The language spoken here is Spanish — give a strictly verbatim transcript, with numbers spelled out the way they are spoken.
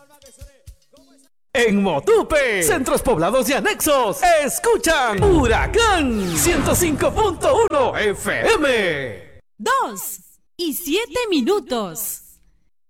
En Motupe, centros poblados y anexos, escuchan Huracán ciento cinco punto uno F M. Dos y siete minutos.